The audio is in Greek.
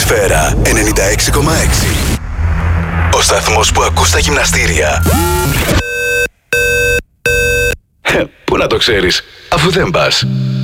Σφαίρα 96,6. Ο σταθμός που ακούς τα γυμναστήρια. Πού να το ξέρεις, αφού δεν πας.